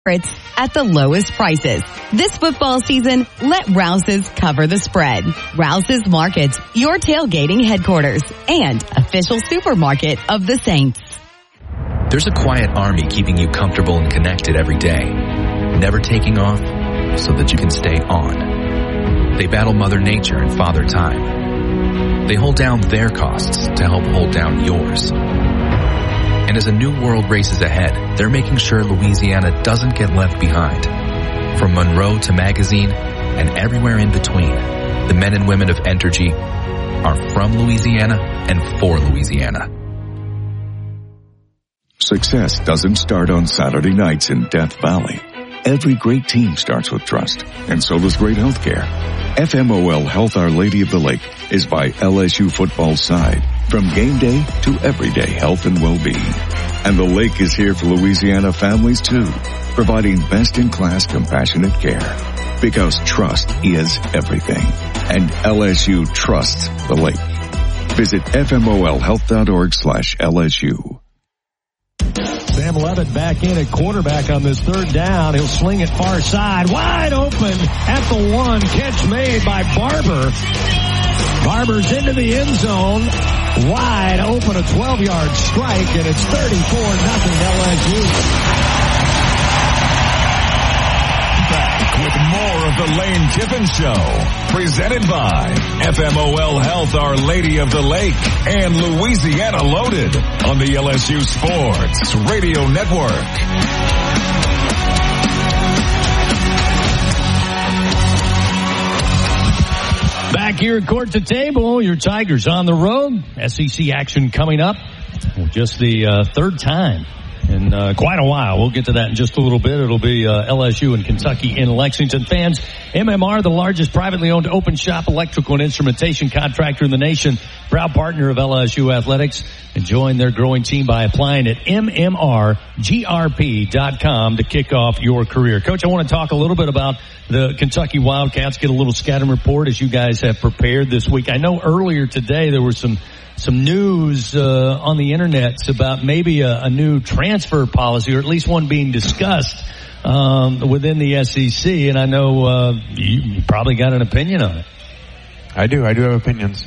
favorites at the lowest prices. This football season, let Rouse's cover the spread. Rouse's Market, your tailgating headquarters and official supermarket of the Saints. There's a quiet army keeping you comfortable and connected every day, never taking off so that you can stay on. They battle Mother Nature and Father Time. They hold down their costs to help hold down yours. And as a new world races ahead, they're making sure Louisiana doesn't get left behind. From Monroe to Magazine and everywhere in between, the men and women of Entergy are from Louisiana and for Louisiana. Success doesn't start on Saturday nights in Death Valley. Every great team starts with trust, and so does great healthcare. FMOL Health Our Lady of the Lake is by LSU football's side, from game day to everyday health and well-being. And the lake is here for Louisiana families too, providing best-in-class compassionate care. Because trust is everything, and LSU trusts the lake. Visit fmolhealth.org/LSU. Sam Levitt back in at quarterback on this third down. He'll sling it far side. Wide open at the one. Catch made by Barber. Barber's into the end zone. Wide open, a 12-yard strike, and it's 34-0 LSU. Back with more of the Lane Kiffin Show, presented by FMOL Health Our Lady of the Lake and Louisiana Loaded on the LSU Sports Radio Network. Back here at Court to Table, your Tigers on the road. SEC action coming up. Just the third time in quite a while. We'll get to that in just a little bit. It'll be LSU and Kentucky in Lexington. Fans, MMR, the largest privately owned open shop electrical and instrumentation contractor in the nation, proud partner of LSU Athletics, and join their growing team by applying at mmrgrp.com to kick off your career. Coach, I want to talk a little bit about the Kentucky Wildcats, get a little scouting report as you guys have prepared this week. I know earlier today there was some news on the internet about maybe a new transfer policy, or at least one being discussed within the SEC, and I know you probably got an opinion on it. I do have opinions.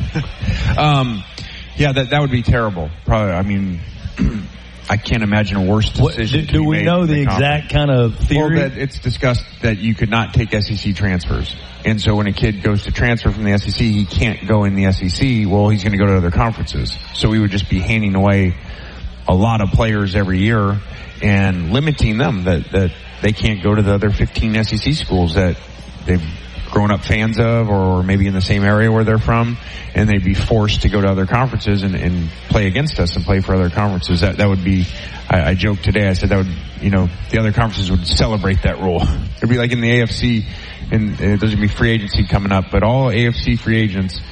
Yeah, that would be terrible. Probably, I mean, I can't imagine a worse decision. Do we know the exact kind of theory? Well, that it's discussed that you could not take SEC transfers. And so when a kid goes to transfer from the SEC, he can't go in the SEC. Well, he's going to go to other conferences. So we would just be handing away a lot of players every year and limiting them that they can't go to the other 15 SEC schools that they've grown up fans of, or maybe in the same area where they're from, and they'd be forced to go to other conferences and play against us and play for other conferences. That would be, I joked today, I said that would, the other conferences would celebrate that rule. It'd be like in the AFC, and there's going to be free agency coming up, but all AFC free agents,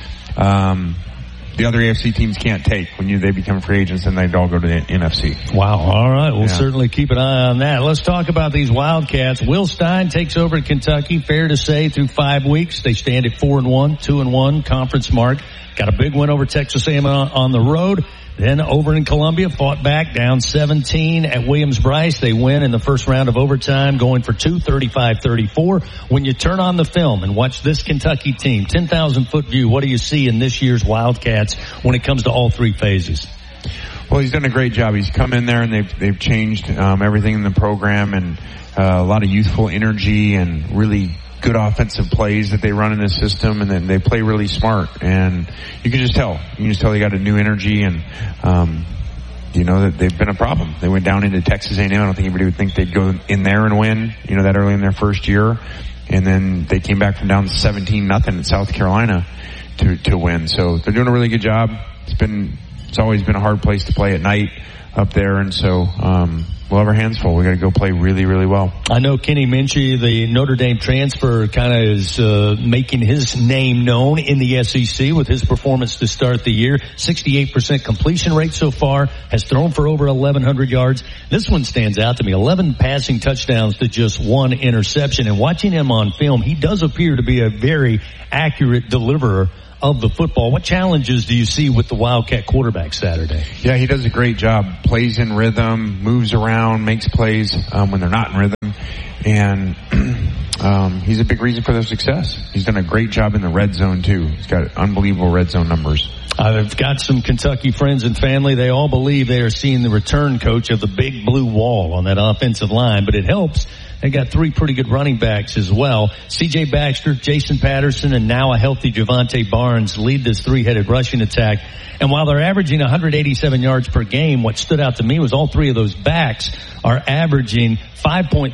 the other AFC teams can't take when they become free agents, and they'd all go to the NFC. Wow. All right. We'll certainly keep an eye on that. Let's talk about these Wildcats. Will Stein takes over at Kentucky. Fair to say, through 5 weeks, they stand at 4-1, 2-1 conference mark. Got a big win over Texas A&M on the road. Then over in Columbia, fought back, down 17 at Williams-Brice. They win in the first round of overtime, going for 2, 35-34. When you turn on the film and watch this Kentucky team, 10,000-foot view, what do you see in this year's Wildcats when it comes to all three phases? Well, he's done a great job. He's come in there and they've changed everything in the program, and a lot of youthful energy and really good offensive plays that they run in the system, and then they play really smart, and you can just tell. You can just tell they got a new energy, and that they've been a problem. They went down into Texas A&M. I don't think anybody would think they'd go in there and win, that early in their first year, and then they came back from down 17-0 at South Carolina to win. So they're doing a really good job. It's always been a hard place to play at night up there, and so we'll have our hands full. We got to go play really, really well. I know Kenny Minchie, the Notre Dame transfer, kind of is making his name known in the SEC with his performance to start the year. 68% completion rate so far, has thrown for over 1,100 yards. This one stands out to me, 11 passing touchdowns to just 1 interception. And watching him on film, he does appear to be a very accurate deliverer of the football. What challenges do you see with the Wildcat quarterback Saturday? Yeah, he does a great job. Plays in rhythm, moves around, makes plays when they're not in rhythm. And he's a big reason for their success. He's done a great job in the red zone, too. He's got unbelievable red zone numbers. I've got some Kentucky friends and family. They all believe they are seeing the return coach of the big blue wall on that offensive line, but it helps. They got 3 pretty good running backs as well. C.J. Baxter, Jason Patterson, and now a healthy Javante Barnes lead this 3-headed rushing attack. And while they're averaging 187 yards per game, what stood out to me was all 3 of those backs are averaging 5.3,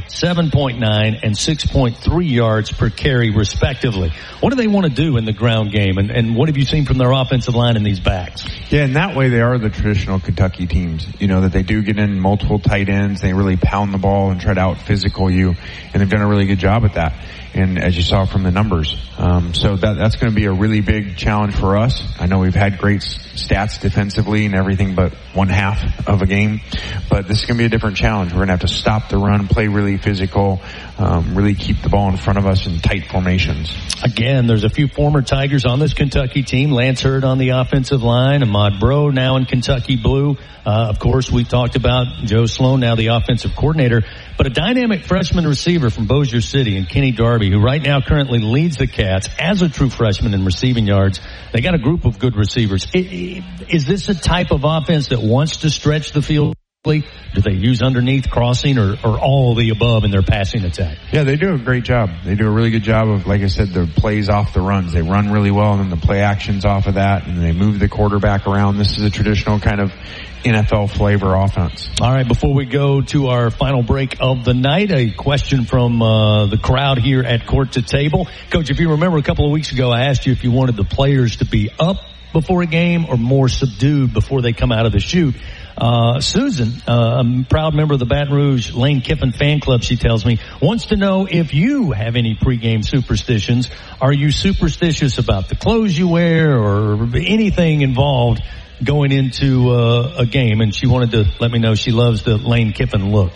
7.9, and 6.3 yards per carry, respectively. What do they want to do in the ground game? And what have you seen from their offensive line in these backs? Yeah, in that way, they are the traditional Kentucky teams. You know, that they do get in multiple tight ends. They really pound the ball and try to out-physical you. And they've done a really good job at that. And as you saw from the numbers. So that's going to be a really big challenge for us. I know we've had great stats defensively and everything but one half of a game. But this is going to be a different challenge. We're going to have to stop the run, play really physical, really keep the ball in front of us in tight formations. Again, there's a few former Tigers on this Kentucky team. Lance Hurd on the offensive line, Ahmad Bro now in Kentucky Blue. Of course, we talked about Joe Sloan, now the offensive coordinator. But a dynamic freshman receiver from Bossier City and Kenny Darby, who right now currently leads the Cats as a true freshman in receiving yards. They got a group of good receivers. Is this a type of offense that wants to stretch the field? Do they use underneath, crossing, or all of the above in their passing attack? Yeah, they do a great job. They do a really good job of, like I said, the plays off the runs. They run really well, and then the play actions off of that, and they move the quarterback around. This is a traditional kind of NFL flavor offense. All right, before we go to our final break of the night, a question from the crowd here at Court to Table. Coach, if you remember a couple of weeks ago, I asked you if you wanted the players to be up before a game or more subdued before they come out of the chute. Susan, a proud member of the Baton Rouge Lane Kiffin fan club, she tells me, wants to know if you have any pregame superstitions. Are you superstitious about the clothes you wear or anything involved going into a game? And she wanted to let me know she loves the Lane Kiffin look.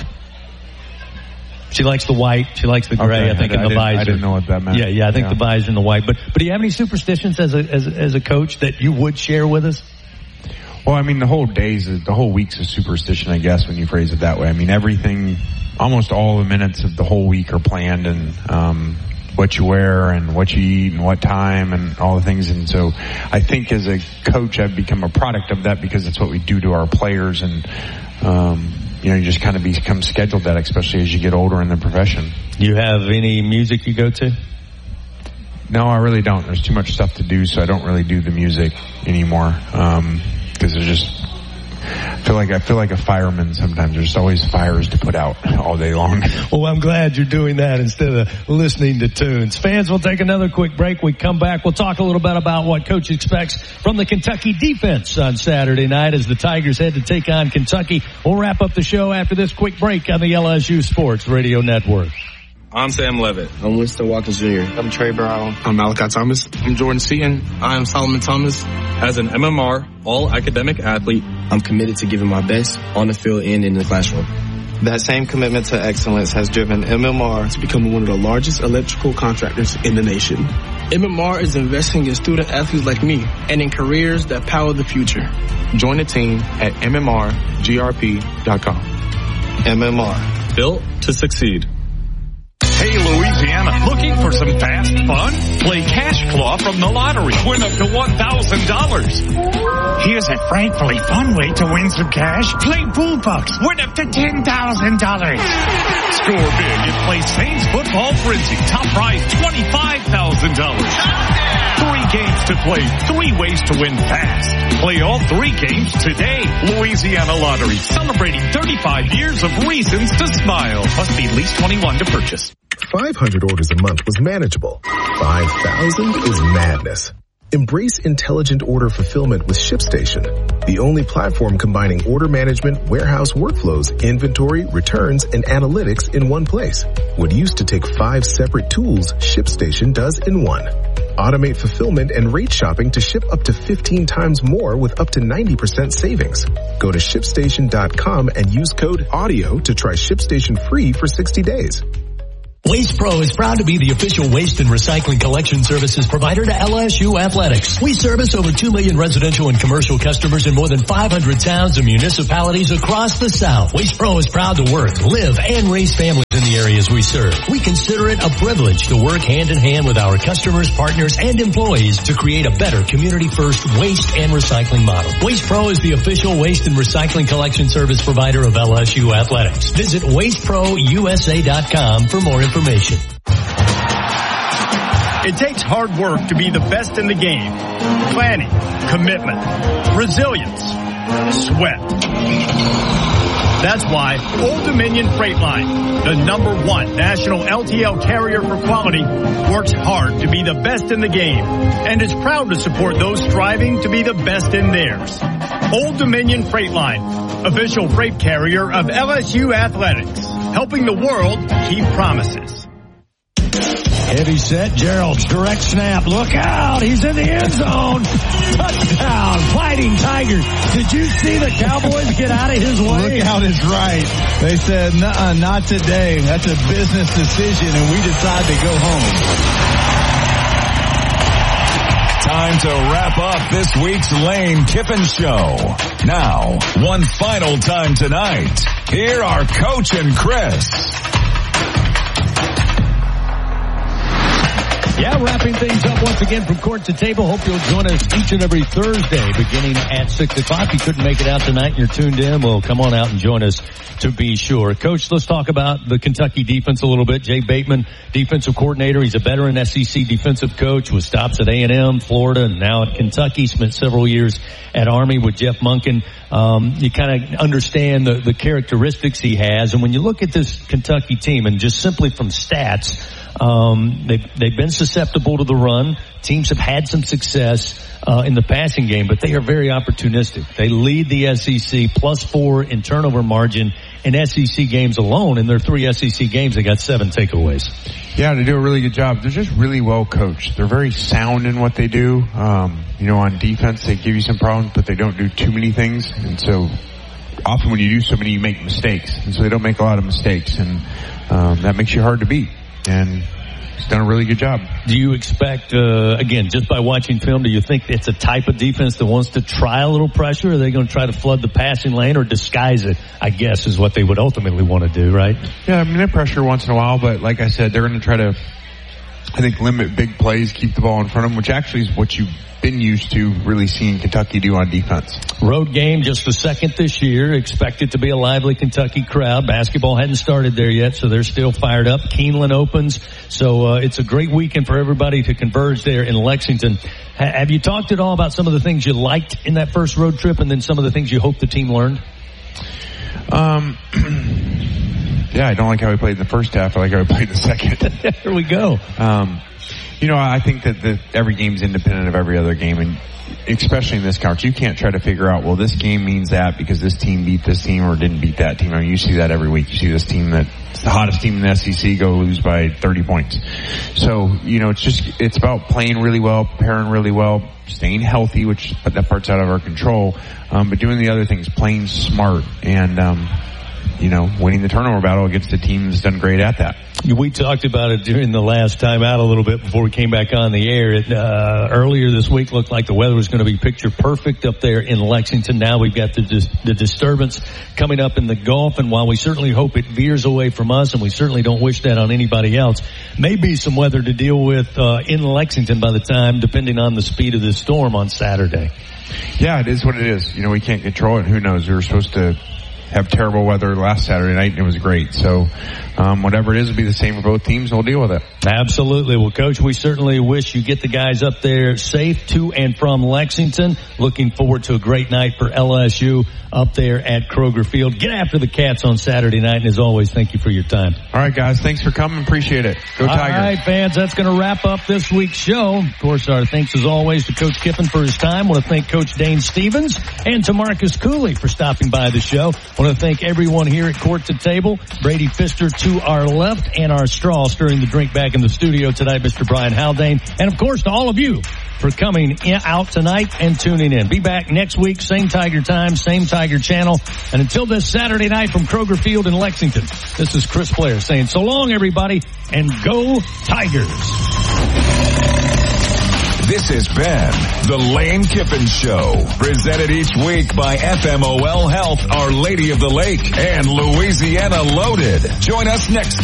She likes the white. She likes the gray. Okay, I think in the visor. I didn't know what that meant. Yeah. I think the visor and the white. But do you have any superstitions as a coach that you would share with us? Well, I mean, the whole week's a superstition, I guess, when you phrase it that way. I mean, everything, almost all the minutes of the whole week are planned, and what you wear and what you eat and what time and all the things. And so I think as a coach, I've become a product of that because it's what we do to our players. And, you just kind of become scheduled that, especially as you get older in the profession. Do you have any music you go to? No, I really don't. There's too much stuff to do, so I don't really do the music anymore. Because I feel like a fireman sometimes. There's always fires to put out all day long. Well, I'm glad you're doing that instead of listening to tunes. Fans, we'll take another quick break. We come back. We'll talk a little bit about what Coach expects from the Kentucky defense on Saturday night as the Tigers head to take on Kentucky. We'll wrap up the show after this quick break on the LSU Sports Radio Network. I'm Sam Levitt. I'm Winston Watkins Jr. I'm Trey Brown. I'm Malachi Thomas. I'm Jordan Seaton. I am Solomon Thomas. As an MMR, all-academic athlete, I'm committed to giving my best on the field and in the classroom. That same commitment to excellence has driven MMR to become one of the largest electrical contractors in the nation. MMR is investing in student athletes like me and in careers that power the future. Join the team at mmrgrp.com. MMR. Built to succeed. Hey, Louisiana, looking for some fast fun? Play Cash Claw from the lottery. Win up to $1,000. Here's a frankly fun way to win some cash. Play Bullbucks. Win up to $10,000. Score big and play Saints Football Frenzy. Top prize $25,000. 3 games to play, 3 ways to win fast. Play all 3 games today. Louisiana Lottery, celebrating 35 years of reasons to smile. Must be at least 21 to purchase. 500 orders a month was manageable. 5,000 is madness. Embrace intelligent order fulfillment with ShipStation, the only platform combining order management, warehouse workflows, inventory, returns, and analytics in one place. What used to take 5 separate tools, ShipStation does in one. Automate fulfillment and rate shopping to ship up to 15 times more with up to 90% savings. Go to ShipStation.com and use code AUDIO to try ShipStation free for 60 days. Waste Pro is proud to be the official waste and recycling collection services provider to LSU Athletics. We service over 2 million residential and commercial customers in more than 500 towns and municipalities across the South. Waste Pro is proud to work, live, and raise families in the areas we serve. We consider it a privilege to work hand in hand with our customers, partners, and employees to create a better community-first waste and recycling model. Waste Pro is the official waste and recycling collection service provider of LSU Athletics. Visit wasteprousa.com for more information. It takes hard work to be the best in the game. Planning, commitment, resilience, sweat. That's why Old Dominion Freight Line, the #1 national LTL carrier for quality, works hard to be the best in the game and is proud to support those striving to be the best in theirs. Old Dominion Freight Line, official freight carrier of LSU Athletics, helping the world keep promises. Heavy set, Gerald's direct snap. Look out, he's in the end zone. Touchdown, Fighting Tigers. Did you see the Cowboys get out of his way? Look out is right. They said, nuh-uh, not today. That's a business decision, and we decide to go home. Time to wrap up this week's Lane Kiffin Show. Now, one final time tonight, here are Coach and Chris. Yeah, wrapping things up once again from court to table. Hope you'll join us each and every Thursday beginning at 6 o'clock. If you couldn't make it out tonight and you're tuned in, well, come on out and join us to be sure. Coach, let's talk about the Kentucky defense a little bit. Jay Bateman, defensive coordinator. He's a veteran SEC defensive coach with stops at A&M, Florida, and now at Kentucky. Spent several years at Army with Jeff Monken. You kind of understand the characteristics he has. And when you look at this Kentucky team, and just simply from stats, they've been susceptible to the run. Teams have had some success in the passing game, but they are very opportunistic. They lead the SEC +4 in turnover margin in SEC games alone. In their 3 SEC games, they got 7 takeaways. Yeah, they do a really good job. They're just really well coached. They're very sound in what they do. On defense, they give you some problems, but they don't do too many things. And so often when you do so many, you make mistakes. And so they don't make a lot of mistakes. And that makes you hard to beat. And he's done a really good job. Do you expect, again, just by watching film, do you think it's a type of defense that wants to try a little pressure? Or are they going to try to flood the passing lane or disguise it, I guess, is what they would ultimately want to do, right? Yeah, I mean, they pressure once in a while, but like I said, they're going to try to, I think, limit big plays, keep the ball in front of them, which actually is what you've been used to really seeing Kentucky do on defense. Road game, just the second this year. Expected to be a lively Kentucky crowd. Basketball hadn't started there yet, so they're still fired up. Keeneland opens, so it's a great weekend for everybody to converge there in Lexington. Have you talked at all about some of the things you liked in that first road trip, and then some of the things you hope the team learned? Yeah, I don't like how we played in the first half. I like how we played in the second. Here we go. I think that every game's independent of every other game, and especially in this conference, you can't try to figure out, well, this game means that because this team beat this team or didn't beat that team. I mean, you see that every week. You see this team that's the hottest team in the SEC go lose by 30 points. So, it's about playing really well, preparing really well, staying healthy, which that part's out of our control, but doing the other things, playing smart, and winning the turnover battle against a team that's done great at that. We talked about it during the last time out a little bit before we came back on the air. Earlier this week looked like the weather was going to be picture perfect up there in Lexington. Now we've got the disturbance coming up in the Gulf, and while we certainly hope it veers away from us, and we certainly don't wish that on anybody else, maybe some weather to deal with in Lexington by the time, depending on the speed of this storm on Saturday. Yeah, it is what it is. We can't control it. Who knows? We were supposed to have terrible weather last Saturday night, and it was great. So whatever it is will be the same for both teams, and we'll deal with it. Absolutely. Well, Coach, we certainly wish you get the guys up there safe to and from Lexington. Looking forward to a great night for LSU up there at Kroger Field. Get after the Cats on Saturday night, and as always, thank you for your time. All right, guys. Thanks for coming. Appreciate it. Go Tigers. All right, fans, that's going to wrap up this week's show. Of course, our thanks as always to Coach Kiffin for his time. I want to thank Coach Dane Stevens and to Marcus Cooley for stopping by the show. I want to thank everyone here at Court to Table. Brady Pfister to our left, and our straw stirring the drink back in the studio tonight, Mr. Brian Haldane. And of course, to all of you for coming out tonight and tuning in. Be back next week, same Tiger time, same Tiger channel. And until this Saturday night from Kroger Field in Lexington, this is Chris Blair saying so long, everybody, and go Tigers. This has been the Lane Kiffin Show, presented each week by FMOL Health, Our Lady of the Lake, and Louisiana Loaded. Join us next